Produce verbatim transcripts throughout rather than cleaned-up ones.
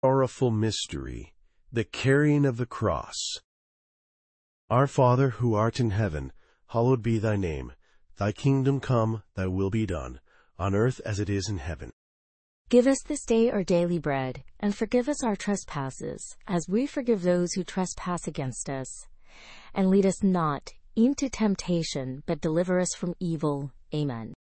Sorrowful mystery, the carrying of the cross. Our Father, who art in heaven, hallowed be thy name. Thy kingdom come, thy will be done, on earth as it is in heaven. Give us this day our daily bread, and forgive us our trespasses, as we forgive those who trespass against us. And lead us not into temptation, but deliver us from evil. Amen.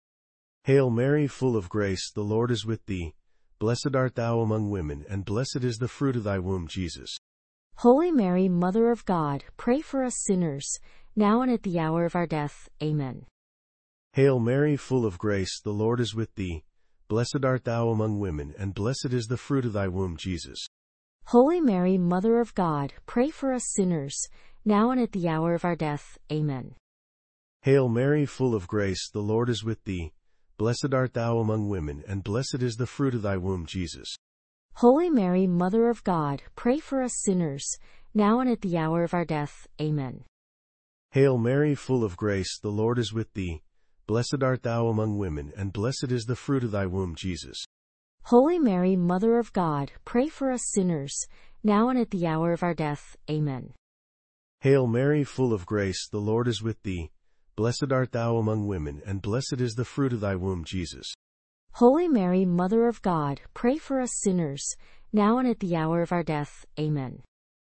Hail Mary, full of grace, the Lord is with thee. Blessed art thou among women, and blessed is the fruit of thy womb, Jesus. Holy Mary, Mother of God, pray for us sinners, now and at the hour of our death. Amen. Hail Mary, full of grace, the Lord is with thee. Blessed art thou among women, and blessed is the fruit of thy womb, Jesus. Holy Mary, Mother of God, pray for us sinners, now and at the hour of our death. Amen. Hail Mary, full of grace, the Lord is with thee. Blessed art thou among women, and blessed is the fruit of thy womb, Jesus. Holy Mary, Mother of God, pray for us sinners, now and at the hour of our death. Amen. Hail Mary, full of grace, the Lord is with thee. Blessed art thou among women, and blessed is the fruit of thy womb, Jesus. Holy Mary, Mother of God, pray for us sinners, now and at the hour of our death. Amen. Hail Mary, full of grace, the Lord is with thee. Blessed art thou among women, and blessed is the fruit of thy womb, Jesus. Holy Mary, Mother of God, pray for us sinners, now and at the hour of our death. Amen.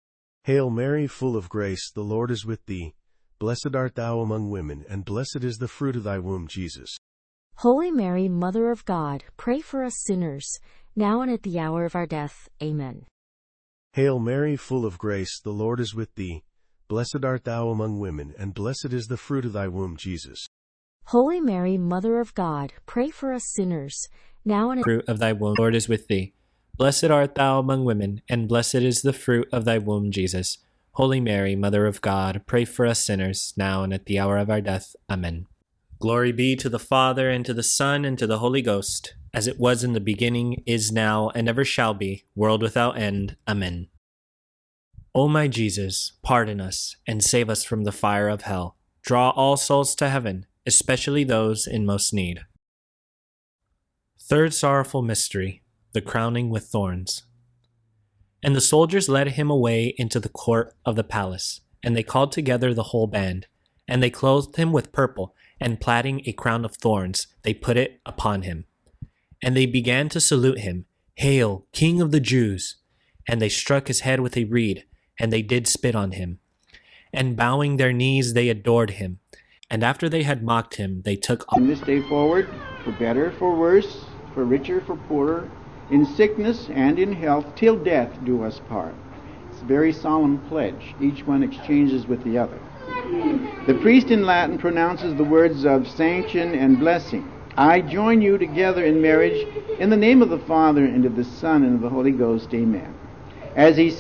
Hail Mary, full of grace, the Lord is with thee. Blessed art thou among women, and blessed is the fruit of thy womb, Jesus. Holy Mary, Mother of God, pray for us sinners, now and at the hour of our death. Amen. Hail Mary, full of grace, the Lord is with thee. Blessed art thou among women, and blessed is the fruit of thy womb, Jesus. Holy Mary, Mother of God, pray for us sinners, now and at the fruit of thy womb, Lord is with thee. Blessed art thou among women, and blessed is the fruit of thy womb, Jesus. Holy Mary, Mother of God, pray for us sinners, now and at the hour of our death. Amen. Glory be to the Father, and to the Son, and to the Holy Ghost, as it was in the beginning, is now, and ever shall be, world without end. Amen. O my Jesus, pardon us, and save us from the fire of hell. Draw all souls to heaven, especially those in most need. Third sorrowful mystery, the crowning with thorns. And the soldiers led him away into the court of the palace, and they called together the whole band. And they clothed him with purple, and plaiting a crown of thorns, they put it upon him. And they began to salute him, Hail, King of the Jews! And they struck his head with a reed, and they did spit on him. And bowing their knees, they adored him. And after they had mocked him, they took From this day forward, for better, for worse, for richer, for poorer, in sickness and in health, till death do us part. It's a very solemn pledge. Each one exchanges with the other. The priest in Latin pronounces the words of sanction and blessing. I join you together in marriage in the name of the Father, and of the Son, and of the Holy Ghost. Amen. As he